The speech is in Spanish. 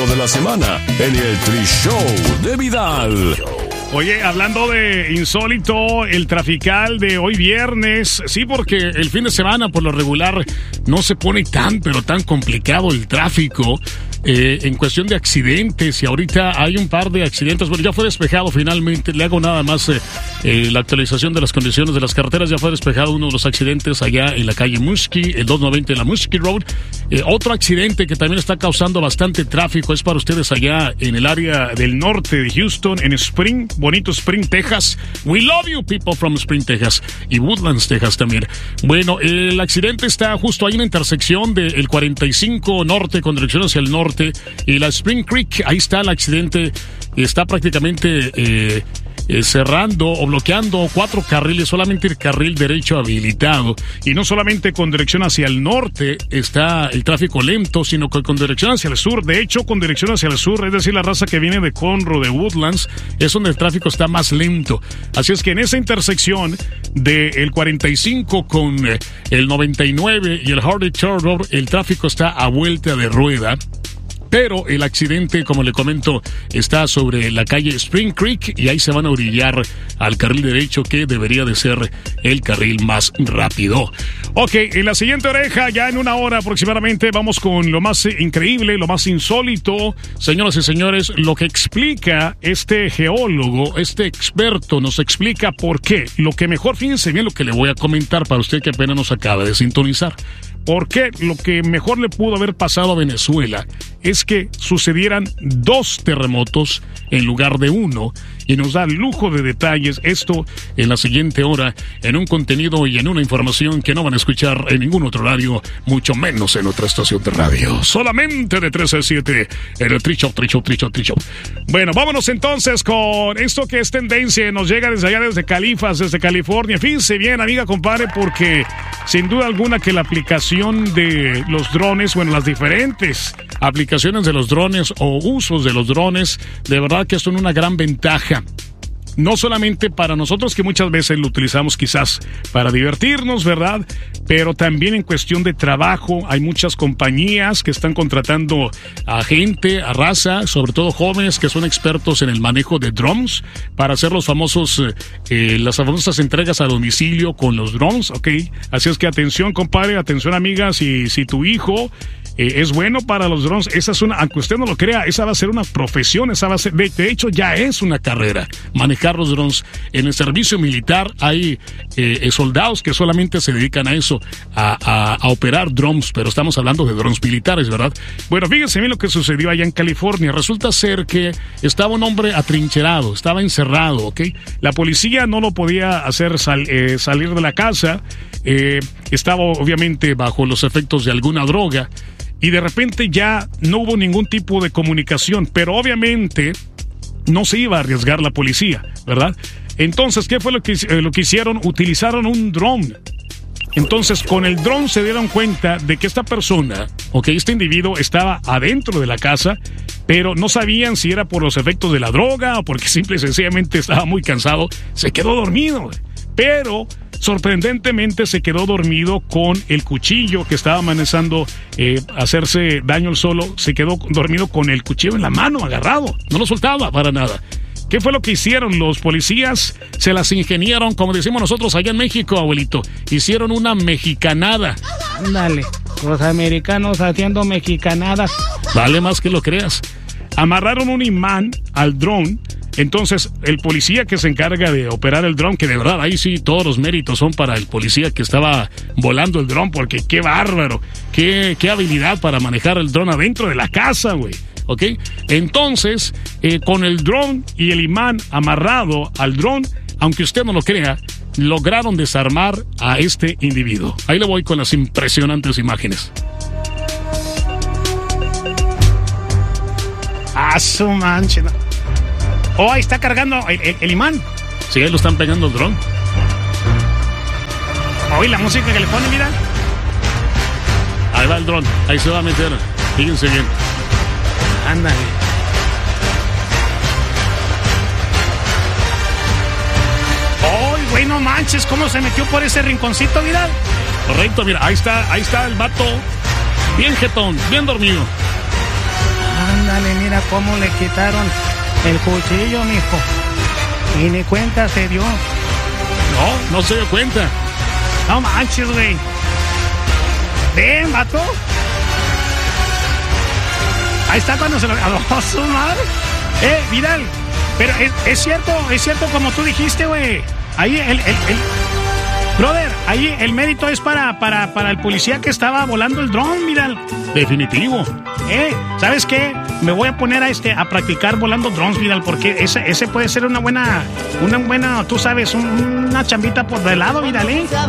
insólito de la semana en el Tri-Show de Vidal. Oye, hablando de insólito, el trafical de hoy viernes, sí, porque el fin de semana por lo regular no se pone pero tan complicado el tráfico en cuestión de accidentes, y ahorita hay un par de accidentes. Bueno, ya fue despejado finalmente, le hago nada más la actualización de las condiciones de las carreteras. Ya fue despejado uno de los accidentes allá en la calle Muskie, el 290 en la Muskie Road. Otro accidente que también está causando bastante tráfico es para ustedes allá en el área del norte de Houston, en Spring, bonito Spring, Texas. We love you, people from Spring, Texas, y Woodlands, Texas también. Bueno, el accidente está justo ahí en la intersección del 45 norte con dirección hacia el norte y la Spring Creek. Ahí está el accidente, está prácticamente cerrando o bloqueando 4 carriles, solamente el carril derecho habilitado, y no solamente con dirección hacia el norte está el tráfico lento, sino que con dirección hacia el sur. De hecho, con dirección hacia el sur, es decir, la raza que viene de Conroe, de Woodlands, es donde el tráfico está más lento. Así es que en esa intersección del 45 con el 99 y el Hardy Church Road, el tráfico está a vuelta de rueda. Pero el accidente, como le comento, está sobre la calle Spring Creek y ahí se van a orillar al carril derecho, que debería de ser el carril más rápido. Ok, en la siguiente oreja, ya en una hora aproximadamente, vamos con lo más increíble, lo más insólito. Señoras y señores, lo que explica este geólogo, este experto, nos explica por qué. Lo que mejor, fíjense bien lo que le voy a comentar para usted que apenas nos acaba de sintonizar. Porque lo que mejor le pudo haber pasado a Venezuela es que sucedieran 2 terremotos en lugar de 1, y nos da lujo de detalles esto en la siguiente hora, en un contenido y en una información que no van a escuchar en ningún otro horario, mucho menos en otra estación de radio. Solamente de 3 a 7 en el Tri-Show. Bueno, vámonos entonces con esto que es tendencia, nos llega desde allá, desde Califas, desde California. Fíjense bien, amiga, compadre, porque sin duda alguna que la aplicación de los drones, bueno, las diferentes aplicaciones de los drones o usos de los drones, de verdad que son una gran ventaja. No solamente para nosotros, que muchas veces lo utilizamos quizás para divertirnos, ¿verdad? Pero también en cuestión de trabajo. Hay muchas compañías que están contratando a gente, a raza, sobre todo jóvenes que son expertos en el manejo de drones para hacer los famosos, las famosas entregas a domicilio con los drones, ¿ok? Así es que atención, compadre, atención, amiga, si tu hijo es bueno para los drones, esa es una, aunque usted no lo crea, esa va a ser una profesión, esa va a ser, de hecho ya es una carrera, manejar los drones. En el servicio militar hay soldados que solamente se dedican a eso, a operar drones, pero estamos hablando de drones militares, ¿verdad? Bueno, fíjense bien lo que sucedió allá en California. Resulta ser que estaba un hombre atrincherado, estaba encerrado, ¿ok? La policía no lo podía hacer salir de la casa, estaba obviamente bajo los efectos de alguna droga, y de repente ya no hubo ningún tipo de comunicación, pero obviamente no se iba a arriesgar la policía, ¿verdad? Entonces, ¿qué fue lo que hicieron? Utilizaron un dron. Entonces, con el dron se dieron cuenta de que esta persona, este individuo estaba adentro de la casa, pero no sabían si era por los efectos de la droga o porque simple y sencillamente estaba muy cansado. Se quedó dormido, pero sorprendentemente se quedó dormido con el cuchillo que estaba amenazando hacerse daño él solo. Se quedó dormido con el cuchillo en la mano, agarrado, no lo soltaba para nada. ¿Qué fue lo que hicieron los policías? Se las ingeniaron, como decimos nosotros allá en México, abuelito. Hicieron una mexicanada. Ándale, los americanos haciendo mexicanadas. Vale más que lo creas. Amarraron un imán al dron. Entonces, el policía que se encarga de operar el dron, que de verdad ahí sí todos los méritos son para el policía que estaba volando el dron, porque qué bárbaro, qué habilidad para manejar el dron adentro de la casa, güey. ¿Ok? Entonces, con el dron y el imán amarrado al dron, aunque usted no lo crea, lograron desarmar a este individuo. Ahí le voy con las impresionantes imágenes. ¡Ah, su manche! Oh, ahí está cargando el imán. Sí, ahí lo están pegando el dron. Oye, la música que le pone, mira. Ahí va el dron, ahí se va a meter. Fíjense bien. Ándale. ¡Oh, güey, no manches! ¿Cómo se metió por ese rinconcito, mira? Correcto, mira, ahí está el vato. Bien jetón, bien dormido. Ándale, mira. mira cómo le quitaron el cuchillo, mijo. Y ni cuenta se dio. No se dio cuenta. No manches, güey. Ven, vato. Ahí está cuando se lo... ¡Oh, su madre! Vidal. Pero es cierto como tú dijiste, güey. Ahí brother, ahí el mérito es para el policía que estaba volando el dron, Vidal. Definitivo. ¿Sabes qué? Me voy a poner a practicar volando drones, Vidal, porque ese puede ser una buena, tú sabes, una chambita por de lado, Vidal,